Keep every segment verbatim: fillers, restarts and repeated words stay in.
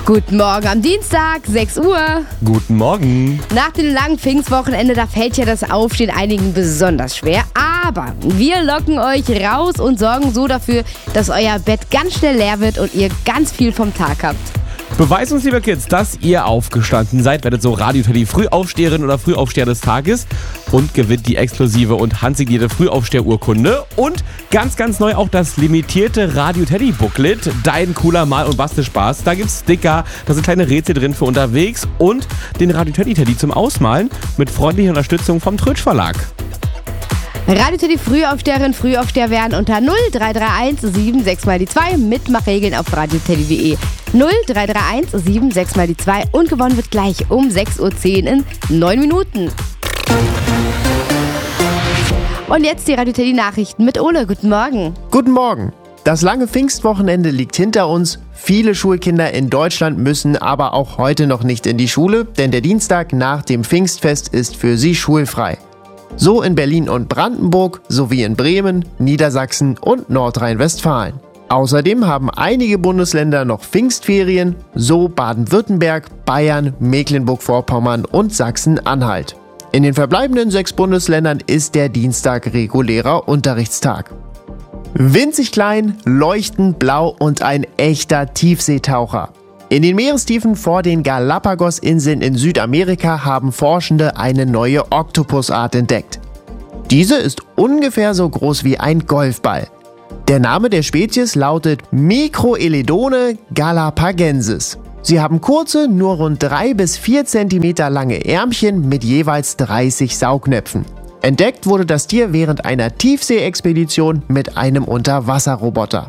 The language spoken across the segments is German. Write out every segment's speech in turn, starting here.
Guten Morgen am Dienstag, sechs Uhr. Guten Morgen. Nach dem langen Pfingstwochenende, da fällt ja das Aufstehen einigen besonders schwer. Aber wir locken euch raus und sorgen so dafür, dass euer Bett ganz schnell leer wird und ihr ganz viel vom Tag habt. Beweist uns, liebe Kids, dass ihr aufgestanden seid. Werdet so Radio Teddy Frühaufsteherin oder Frühaufsteher des Tages und gewinnt die exklusive und handsignierte Frühaufsteherurkunde. Und ganz, ganz neu auch das limitierte Radio Teddy Booklet. Dein cooler Mal- und Bastelspaß. Da gibt's Sticker, da sind kleine Rätsel drin für unterwegs und den Radio Teddy Teddy zum Ausmalen mit freundlicher Unterstützung vom Trötsch Verlag. Radio Teddy Frühaufsteherin, Frühaufsteher werden unter null drei drei eins sieben sechs mal die zwei. Mitmachregeln auf radioteddy punkt de. null drei drei eins sieben sechs mal die zwei und gewonnen wird gleich um sechs Uhr zehn in neun Minuten. Und jetzt die Radio Teddy Nachrichten mit Ole. Guten Morgen. Guten Morgen. Das lange Pfingstwochenende liegt hinter uns. Viele Schulkinder in Deutschland müssen aber auch heute noch nicht in die Schule, denn der Dienstag nach dem Pfingstfest ist für sie schulfrei. So in Berlin und Brandenburg sowie in Bremen, Niedersachsen und Nordrhein-Westfalen. Außerdem haben einige Bundesländer noch Pfingstferien, so Baden-Württemberg, Bayern, Mecklenburg-Vorpommern und Sachsen-Anhalt. In den verbleibenden sechs Bundesländern ist der Dienstag regulärer Unterrichtstag. Winzig klein, leuchtend blau und ein echter Tiefseetaucher. In den Meerestiefen vor den Galapagos-Inseln in Südamerika haben Forschende eine neue Oktopusart entdeckt. Diese ist ungefähr so groß wie ein Golfball. Der Name der Spezies lautet Microeledone galapagensis. Sie haben kurze, nur rund drei bis vier Zentimeter lange Ärmchen mit jeweils dreißig Saugnäpfen. Entdeckt wurde das Tier während einer Tiefseeexpedition mit einem Unterwasserroboter.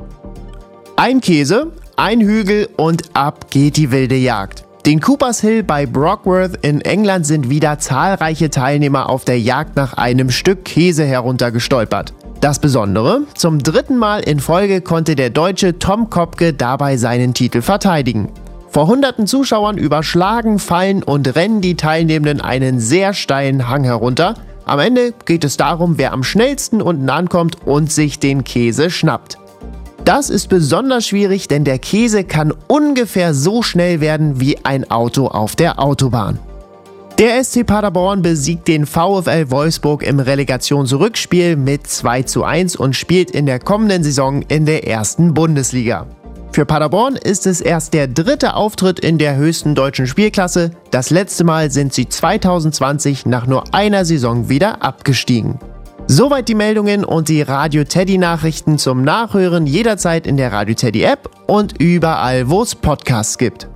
Ein Käse, ein Hügel und ab geht die wilde Jagd. Den Coopers Hill bei Brockworth in England sind wieder zahlreiche Teilnehmer auf der Jagd nach einem Stück Käse heruntergestolpert. Das Besondere, zum dritten Mal in Folge konnte der Deutsche Tom Kopke dabei seinen Titel verteidigen. Vor hunderten Zuschauern überschlagen, fallen und rennen die Teilnehmenden einen sehr steilen Hang herunter. Am Ende geht es darum, wer am schnellsten unten ankommt und sich den Käse schnappt. Das ist besonders schwierig, denn der Käse kann ungefähr so schnell werden wie ein Auto auf der Autobahn. Der S C Paderborn besiegt den VfL Wolfsburg im Relegationsrückspiel mit zwei zu eins und spielt in der kommenden Saison in der ersten Bundesliga. Für Paderborn ist es erst der dritte Auftritt in der höchsten deutschen Spielklasse. Das letzte Mal sind sie zwanzig zwanzig nach nur einer Saison wieder abgestiegen. Soweit die Meldungen und die Radio Teddy Nachrichten zum Nachhören jederzeit in der Radio Teddy App und überall, wo es Podcasts gibt.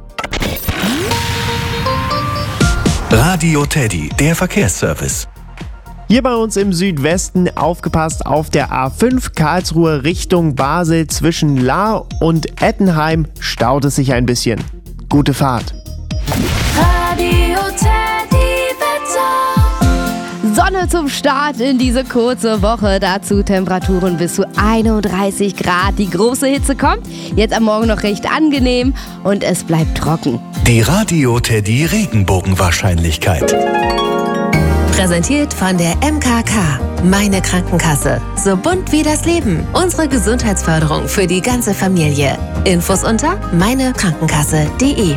Radio Teddy, der Verkehrsservice. Hier bei uns im Südwesten aufgepasst auf der A fünf Karlsruhe Richtung Basel zwischen Lahr und Ettenheim staut es sich ein bisschen. Gute Fahrt. Radio Teddy Wetter. Sonne zum Start in diese kurze Woche. Dazu Temperaturen bis zu einunddreißig Grad. Die große Hitze kommt. Jetzt am Morgen noch recht angenehm und es bleibt trocken. Die Radio Teddy Regenbogenwahrscheinlichkeit. Präsentiert von der M K K. Meine Krankenkasse. So bunt wie das Leben. Unsere Gesundheitsförderung für die ganze Familie. Infos unter meine krankenkasse punkt de.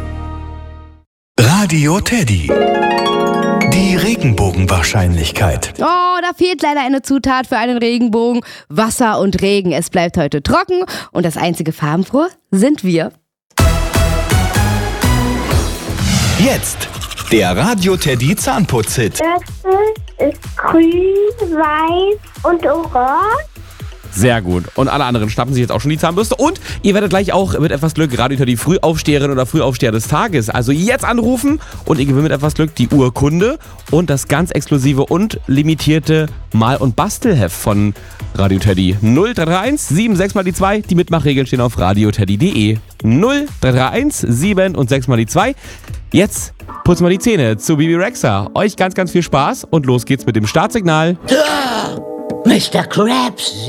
Radio Teddy. Die Regenbogenwahrscheinlichkeit. Oh, da fehlt leider eine Zutat für einen Regenbogen. Wasser und Regen. Es bleibt heute trocken und das einzige farbenfrohe sind wir. Jetzt der Radio Teddy Zahnputz-Hit. Das ist grün, weiß und orange. Sehr gut. Und alle anderen schnappen sich jetzt auch schon die Zahnbürste. Und ihr werdet gleich auch mit etwas Glück Radio Teddy Frühaufsteherin oder Frühaufsteher des Tages. Also jetzt anrufen und ihr gewinnt mit etwas Glück die Urkunde und das ganz exklusive und limitierte Mal- und Bastelheft von Radio Teddy. null drei drei eins sieben sechs mal die zwei. Die Mitmachregeln stehen auf radioteddy punkt de. null drei drei eins sieben und sechs mal die zwei. Jetzt putzen wir die Zähne zu Bibi Rexha. Euch ganz, ganz viel Spaß und los geht's mit dem Startsignal. Mister Krabs.